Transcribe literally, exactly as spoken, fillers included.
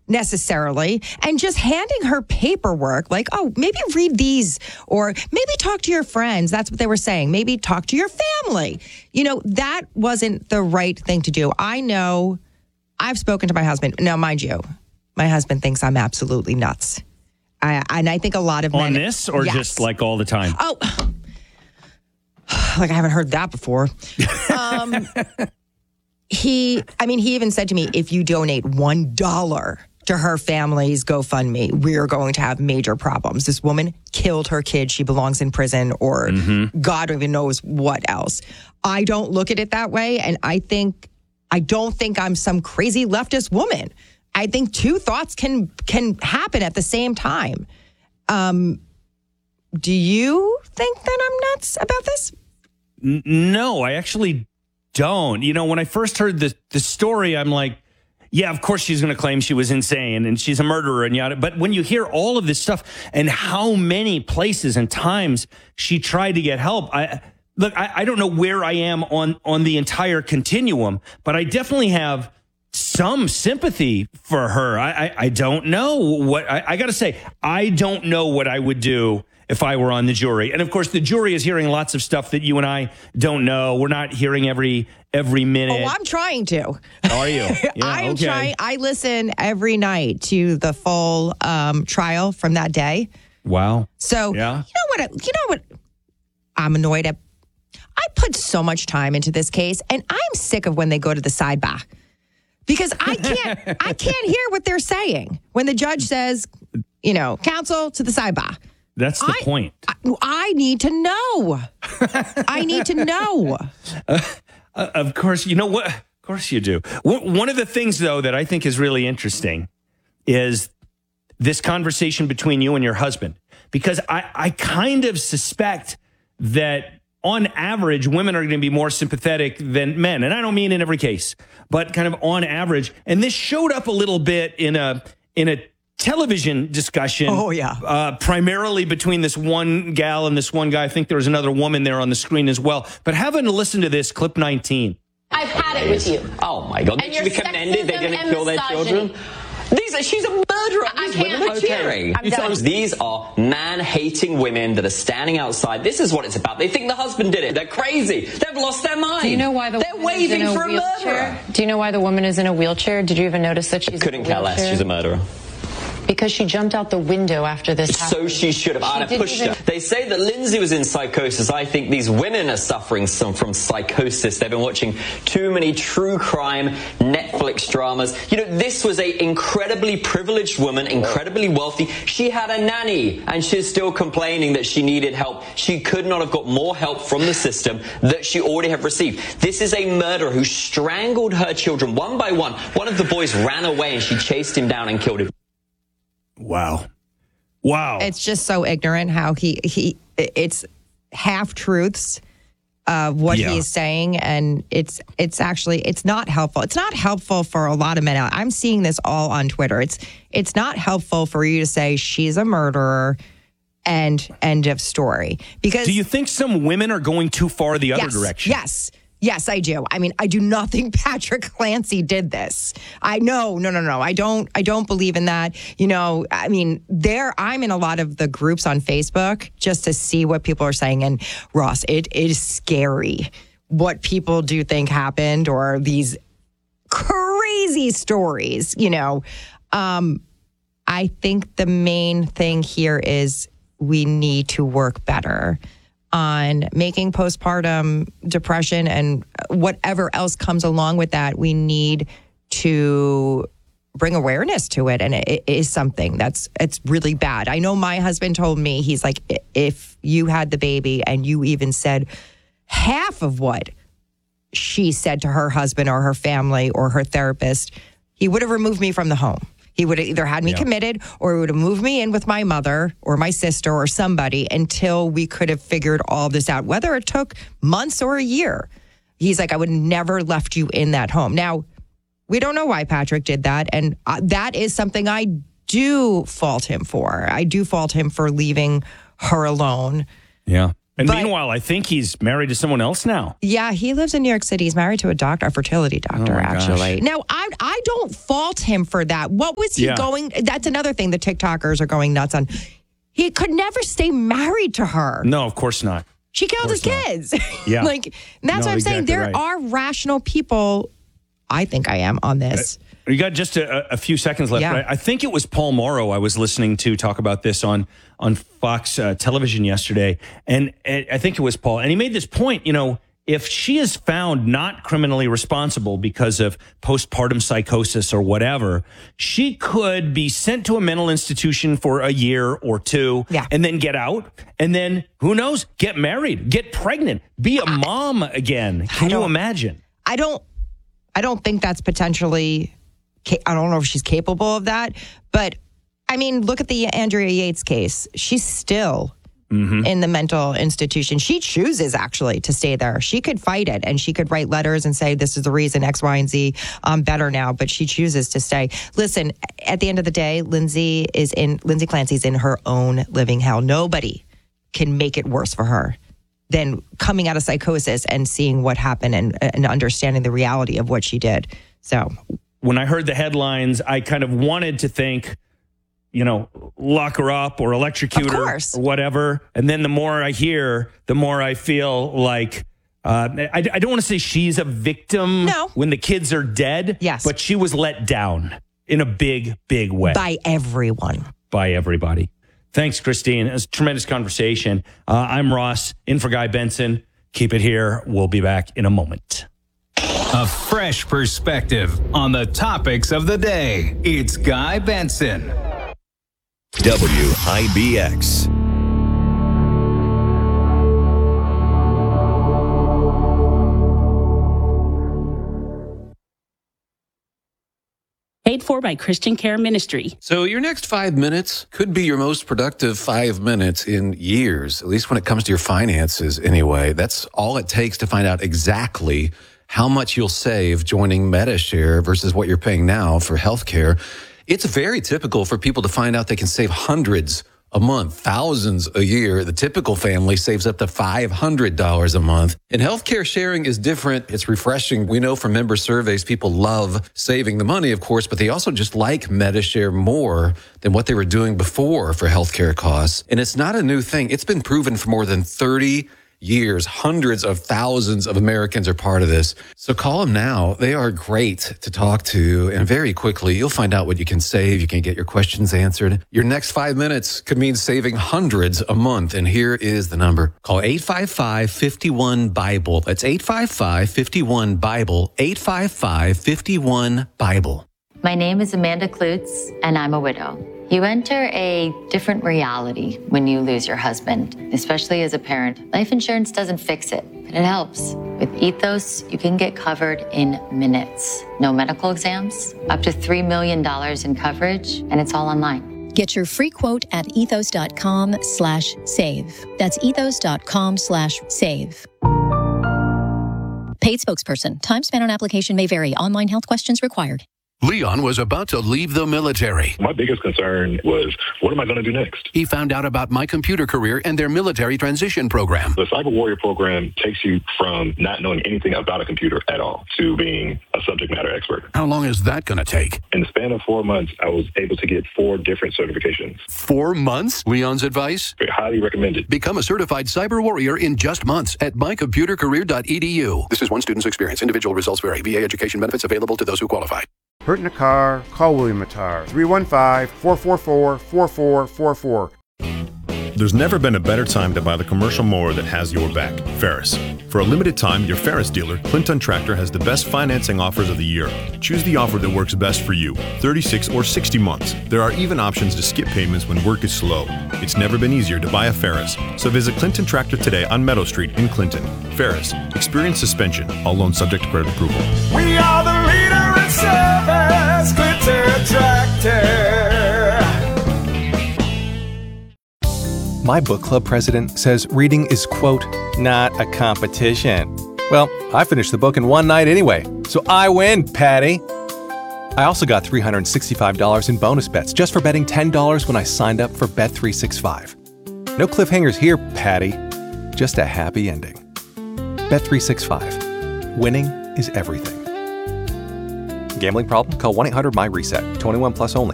necessarily, and just handing her paperwork like, oh, maybe read these, or maybe talk to your friends. That's what they were saying. Maybe talk to your family. You know, that wasn't the right thing to do. I know I've spoken to my husband. Now, mind you, my husband thinks I'm absolutely nuts. I, and I think a lot of men... On this, or yes. just like all the time? Oh, like I haven't heard that before. Um, he, I mean, he even said to me, if you donate one dollar to her family's GoFundMe, we're going to have major problems. This woman killed her kid. She belongs in prison, or mm-hmm. God even knows what else. I don't look at it that way. And I think, I don't think I'm some crazy leftist woman. I think two thoughts can can happen at the same time. Um, do you think that I'm nuts about this? N- no, I actually don't. You know, when I first heard the, the story, I'm like, yeah, of course she's going to claim she was insane and she's a murderer and yada. But when you hear all of this stuff and how many places and times she tried to get help, I look, I, I don't know where I am on, on the entire continuum, but I definitely have some sympathy for her. I, I, I don't know what I, I got to say. I don't know what I would do if I were on the jury. And of course, the jury is hearing lots of stuff that you and I don't know. We're not hearing every every minute. Oh, I'm trying to. Are you? Yeah, I'm okay. trying. I listen every night to the full um, trial from that day. Wow. So yeah. you know what? You know what? I'm annoyed at. I put so much time into this case, and I'm sick of when they go to the sidebar. Because I can't, I can't hear what they're saying when the judge says, you know, counsel to the sidebar. That's the I, point. I, I need to know. I need to know. Uh, uh, of course, you know what? Of course you do. One of the things, though, that I think is really interesting is this conversation between you and your husband, because I, I kind of suspect that on average, women are going to be more sympathetic than men. And I don't mean in every case, but kind of on average. And this showed up a little bit in a in a television discussion. Oh, yeah. Uh, primarily between this one gal and this one guy. I think there was another woman there on the screen as well. But having to listen to this, clip nineteen. I've had it with you. Oh, my God. And They should be commended. They're going to kill their children. These are, she's a murderer. I These can't. women are cheering. I'm done. These are man-hating women that are standing outside. This is what it's about. They think the husband did it. They're crazy. They've lost their mind. Do you know why the They're woman is in waving a for a wheelchair? murderer. Do you know why the woman is in a wheelchair? Did you even notice that she's Couldn't in a care less. wheelchair? She's a murderer. Because she jumped out the window after this happened. So she should have. I'd have didn't pushed even- her. They say that Lindsay was in psychosis. I think these women are suffering some from psychosis. They've been watching too many true crime Netflix dramas. You know, this was a incredibly privileged woman, incredibly wealthy. She had a nanny, and she's still complaining that she needed help. She could not have got more help from the system that she already have received. This is a murderer who strangled her children one by one. One of the boys ran away, and she chased him down and killed him. Wow. Wow. It's just so ignorant how he, he it's half truths of what Yeah. he is saying. And it's, it's actually, it's not helpful. It's not helpful for a lot of men out. I'm seeing this all on Twitter. It's, it's not helpful for you to say she's a murderer and end of story. Because do you think some women are going too far the other yes, direction? Yes. Yes, I do. I mean, I do not think Patrick Clancy did this. I no, no, no, no. I don't. I don't believe in that. You know, I mean, there. I'm in a lot of the groups on Facebook just to see what people are saying. And Ross, it, it is scary what people do think happened, or these crazy stories. You know, um, I think the main thing here is we need to work better on making postpartum depression and whatever else comes along with that. We need to bring awareness to it. And it, it is something that's, it's really bad. I know my husband told me, he's like, if you had the baby and you even said half of what she said to her husband or her family or her therapist, he would have removed me from the home. He would have either had me Yeah. committed, or he would have moved me in with my mother or my sister or somebody until we could have figured all this out, whether it took months or a year. He's like, I would never left you in that home. Now, we don't know why Patrick did that. And uh, that is something I do fault him for. I do fault him for leaving her alone. Yeah. And But- meanwhile, I think he's married to someone else now. Yeah, he lives in New York City. He's married to a doctor, a fertility doctor, Oh my actually. gosh. Now, I I don't fault him for that. What was he Yeah. going? That's another thing the TikTokers are going nuts on. He could never stay married to her. No, of course not. She killed his course not. kids. Yeah. like that's No, what I'm saying. exactly There right. are rational people. I think I am on this. You got just a, a few seconds left. Yeah. Right? I think it was Paul Morrow I was listening to talk about this on on Fox uh, television yesterday, and, and I think it was Paul, and he made this point. You know, if she is found not criminally responsible because of postpartum psychosis or whatever, she could be sent to a mental institution for a year or two, Yeah. and then get out, and then who knows, get married, get pregnant, be a mom again. Can you don't- imagine? I don't. I don't think that's potentially. ca- I don't know if she's capable of that, but I mean, look at the Andrea Yates case. She's still in the mental institution. She chooses actually to stay there. She could fight it and she could write letters and say, this is the reason X, Y, and Z. I'm better now, but she chooses to stay. Listen, at the end of the day, Lindsay is in, Lindsay Clancy's in her own living hell. Nobody can make it worse for her than coming out of psychosis and seeing what happened and, and understanding the reality of what she did. So when I heard the headlines, I kind of wanted to think, you know, lock her up or electrocute Of her course. or whatever. And then the more I hear, the more I feel like, uh, I, I don't want to say she's a victim No. when the kids are dead. Yes. But she was let down in a big, big way by everyone. by everybody. Thanks, Christine. It was a tremendous conversation. Uh, I'm Ross, in for Guy Benson. Keep it here. We'll be back in a moment. A fresh perspective on the topics of the day. It's Guy Benson. W I B X. Paid for by Christian Care Ministry. So your next five minutes could be your most productive five minutes in years, at least when it comes to your finances anyway. That's all it takes to find out exactly how much you'll save joining MediShare versus what you're paying now for healthcare. It's very typical for people to find out they can save hundreds a month, thousands a year. The typical family saves up to five hundred dollars a month. And healthcare sharing is different. It's refreshing. We know from member surveys, people love saving the money, of course, but they also just like MediShare more than what they were doing before for healthcare costs. And it's not a new thing. It's been proven for more than thirty years. Hundreds of thousands of Americans are part of this. So call them now. They are great to talk to. And very quickly, you'll find out what you can save. You can get your questions answered. Your next five minutes could mean saving hundreds a month. And here is the number. Call eight five five, five one, BIBLE. That's eight five five, five one, BIBLE. eight five five, five one, BIBLE. My name is Amanda Klutz, and I'm a widow. You enter a different reality when you lose your husband, especially as a parent. Life insurance doesn't fix it, but it helps. With Ethos, you can get covered in minutes. No medical exams, up to three million dollars in coverage, and it's all online. Get your free quote at ethos.com slash save. That's ethos.com slash save. Paid spokesperson. Time spent on application may vary. Online health questions required. Leon was about to leave the military. My biggest concern was, what am I going to do next? He found out about My Computer Career and their military transition program. The Cyber Warrior program takes you from not knowing anything about a computer at all to being a subject matter expert. How long is that going to take? In the span of four months, I was able to get four different certifications. Four months? Leon's advice? Very highly recommended. Become a certified cyber warrior in just months at my computer career dot e d u. This is one student's experience. Individual results vary. V A education benefits available to those who qualify. Hurt in a car? Call William Matar. three one five, four four four, four four four four. There's never been a better time to buy the commercial mower that has your back. Ferris. For a limited time, your Ferris dealer, Clinton Tractor, has the best financing offers of the year. Choose the offer that works best for you, thirty-six or sixty months. There are even options to skip payments when work is slow. It's never been easier to buy a Ferris. So visit Clinton Tractor today on Meadow Street in Clinton. Ferris. Experience suspension. All loans subject to credit approval. We are the leader in service, Clinton Tractor. My book club president says reading is, quote, not a competition. Well, I finished the book in one night anyway, so I win, Patty. I also got three hundred sixty-five dollars in bonus bets just for betting ten dollars when I signed up for Bet three sixty-five. No cliffhangers here, Patty. just a happy ending. Bet three sixty-five. Winning is everything. Gambling problem? Call one eight hundred M Y RESET. twenty-one plus only.